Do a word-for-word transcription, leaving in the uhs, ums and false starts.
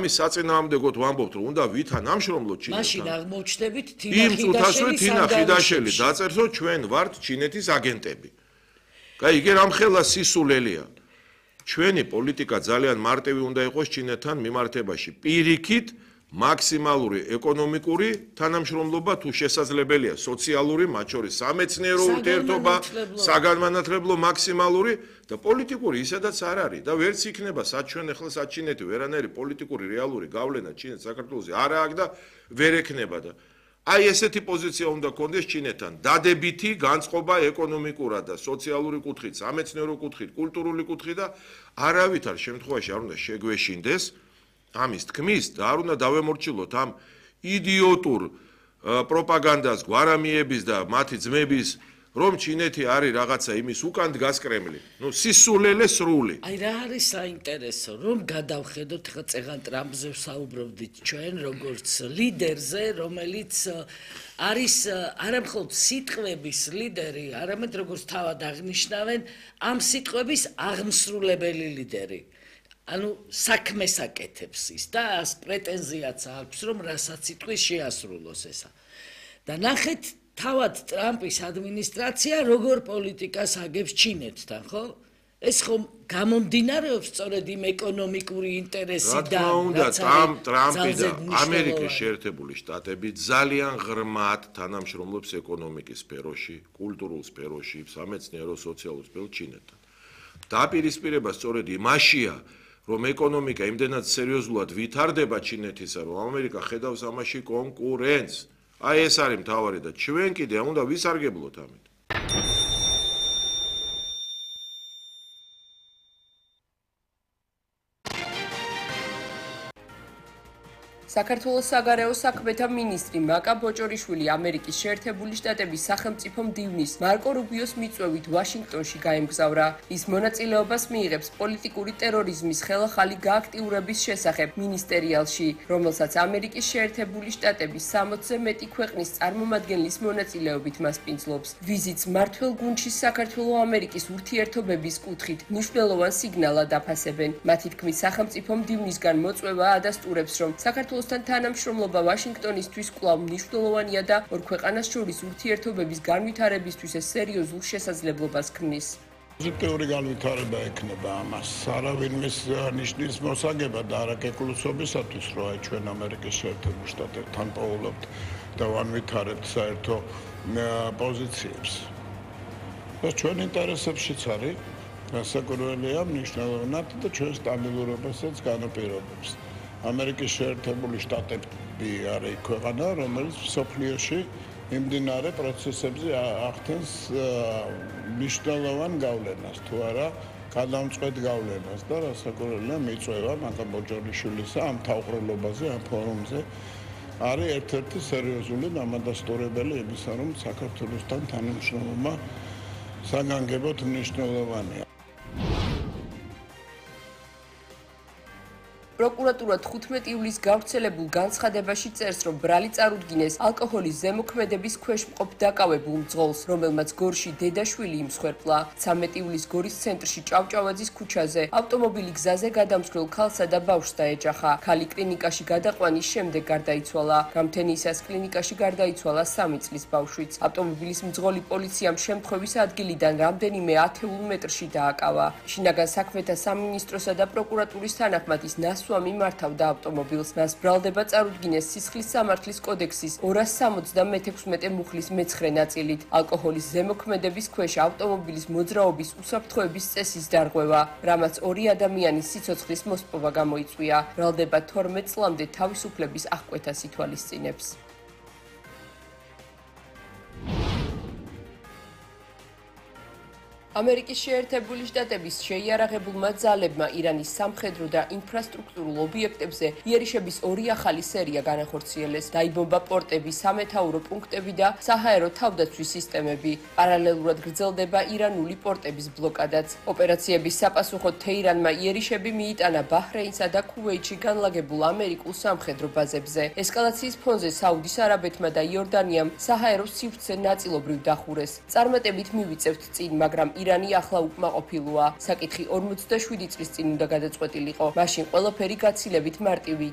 ამის საწინააღმდეგოდ ვამბობთ, რომ უნდა ვითანამშრომლოთ ჩინეთთან. მაშინ აღმოჩნდებით იმ წუთას რომ თინა ხიდაშელი დაწერს, რომ ჩვენ ვართ ჩინეთის აგენტები. კაი, იგი რამხელა სისულელია. ჩვენი პოლიტიკა ძალიან მარტივი უნდა იყოს ჩინეთთან მიმართებაში. პირიქით მაქსიმალური ეკონომიკური თანამშრომლობა თუ შესაძლებელია, სოციალური, მათ შორის სამეცნიერო ურთიერთობა, საგანმანათლებლო მაქსიმალური და პოლიტიკური ისედაც არ არის და ვერც იქნება სად ჩვენ ახლა სად ჩინეთი ვერანაირი პოლიტიკური რეალური გავლენა ჩინეთს საქართველოზე არ აქვს და ვერ ექნება და აი ესეთი პოზიცია უნდა გქონდეს ჩინეთთან. დადებითი განწყობა ეკონომიკურად და სოციალური კუთხით, სამეცნიერო კუთხით, კულტურული კუთხით და არავითარ შემთხვევაში არ უნდა შეგვეშინდეს ამის თქმის და არ უნდა დავემორჩილოთ ამ იდიოტურ პროპაგანდას გვარამიების და მათი ძმების რომ ჩინეთი არის რაღაცა იმის უკან დგას კრემლი. ნუ სისულელე სრული. აი რა არის საინტერესო რომ გადავხედოთ ხა წეგან ტრამპზე ვსაუბრობდით ჩვენ როგორც ლიდერზე, რომელიც არის არამხოლოდ სიტყვების ლიდერი, არამედ როგორც თავად აღნიშნავენ, ამ სიტყვების აღმსრულებელი ლიდერი. ანუ საქმეს აკეთებს ის და ას პრეტენზიაც აქვს რომ რასაც იტყვის შეასრულოს ესა. და ნახეთ თავად ტრამპის ადმინისტრაცია როგორ პოლიტიკას აგებს ჩინეთთან, ხო? ეს ხომ გამომდინარეობს სწორედ იმ ეკონომიკური ინტერესიდან, რა თქმა უნდა, ტრამპი და ამერიკის შეერთებული შტატები ძალიან ღრმად თანამშრომლობს ეკონომიკის სფეროში, კულტურულ სფეროში, სამეცნიერო, სოციალურ სფეროში ჩინეთთან. დაპირისპირება სწორედ იმაშია, რომ ეკონომიკა იმდენად სერიოზულად ვითარდება ჩინეთისა, რომ ამერიკა ხედავს ამაში კონკურენცს. აი ეს არის მთავარი და ჩვენ კიდე უნდა ვისარგებლოთ ამით. საქართველოს საგარეო საქმეთა მინისტრი მაკა ბოჭორიშვილი ამერიკის შეერთებული შტატების სახელმწიფო მდივნის მარკო რუბიოს მიწვევით ვაშინგტონში გაემგზავრა. ის მონაწილეობას მიიღებს პოლიტიკური ტერორიზმის ხელახალი გააქტიურების შესახებ მინისტერიალში, რომელსაც ამერიკის შეერთებული შტატების სამოცზე მეტი ქვეყნის წარმომადგენლის მონაწილეობით მასპინძლობს. ვიზიტს მმართველ გუნდში საქართველო-ამერიკის ურთიერთობების კუთხით მნიშვნელოვან სიგნალად აფასებენ. მათი თქმით, სახელმწიფო მდივნისგან მოწვევა ადასტურებს, რომ საქართველოს თანამშრომლობა ვაშინგტონისთვის კვლავ მნიშვნელოვანია და ორ ქვეყანას შორის ურთიერთობების განვითარებისთვის ეს სერიოზულ შესაძლებლობას ქმნის. პოზიტიური განვითარება ექნება ამას. არავინმეს ნიშნის მოსაგება და არაკეკლუსობისათვის, რომ აი ჩვენ ამერიკის შეერთებულ შტატებთან პოულობთ და ვანვითარებთ საერთო პოზიციებს. ეს ჩვენ ინტერესებშიც არის, გასაკვირველია მნიშვნელოვნად და ჩვენ სტაბილურობასაც განაპირობებს. ამერიკის შეერთებული შტატები არის ქვეყანა, რომელიც მსოფლიოში იმდინარე პროცესებზე ახდენს მნიშვნელოვან გავლენას, თუ არა გადამწყვეტ გავლენას და რასაკვირველია მიწვევა მაკა ბოჭორიშვილისა ამ თავყრილობაზე, ამ ფორუმზე არის ერთ-ერთი სერიოზული დამადასტურებელი იმისა, რომ საქართველოსთან თანამშრომლობა საგანგებოდ მნიშვნელოვანია. პროკურატურა თხუთმეტი ივლისს გავრცელებულ განცხადებაში წერს, რომ ბრალი წარუდგინეს ალკოჰოლის ზემოქმედების ქვეშ მყოფ დაკავებულ მძღოლს, რომელმაც გორში დედაშვილი იმსხვერპლა. ცამეტი ივლისს გორის ცენტრში ჭავჭავაძის ქუჩაზე ავტომობილი გზაზე გადამსხვრელ ქალსა და ბავშვს დაეჯახა. ქალი კლინიკაში გადაყვანის შემდეგ გარდაიცვალა. გამთენიისას კლინიკაში გარდაიცვალა სამი წლის ბავშვიც. ავტომობილის მძღოლი პოლიციამ შემთხვევის ადგილიდან რამდენიმე ათეულ მეტრში დააკავა. შინაგან საქმეთა სამინისტროსა და პროკურატურის თანახმად ის სვამი მართავდა ავტომობილს. მას ბრალდება წარუდგინეს სისხლის სამართლის კოდექსის ორას სამოცდამეექვსმეტე მუხლის მეცხრე ნაწილით. ალკოჰოლის ზემოქმედების ქვეშ ავტომობილის მოძრაობის უსაფრთხოების წესის დარღვევა, რამაც ორი ადამიანის სიცოცხლის მოსპოვა გამოიწვია. ბრალდება თორმეტ წლამდე თავისუფლების აღკვეთას ითვალისწინებს. ამერიკის შეერთებული შტატების შეიარაღებულმა ძალებმა ირანის სამხედრო და ინფრასტრუქტურულ ობიექტებზე იერიშების ორი ახალი სერია განახორციელეს. დაიბომბა პორტები, სამეთაურო პუნქტები და საჰაერო თავდაცვის სისტემები. პარალელურად გრძელდება ირანული პორტების ბლოკადაც. ოპერაციების საპასუხოდ თეირანმა იერიშები მიიტანა ბაჰრეინსა და ქუვეითში განლაგებულ ამერიკულ სამხედრო ბაზებზე. ესკალაციის ფონზე საუდის არაბეთმა და იორდანიამ საჰაერო სივრცე ნაწილობრივ დახურეს. წარმატებით მივიწევთ წინ, მაგრამ ირანი ახლა უკმაყოფილოა. საკითხი ორმოცდაშვიდი წლის წინ უნდა გადაწყვეტილიყო. მაშინ ყველაფერი გაცილებით მარტივი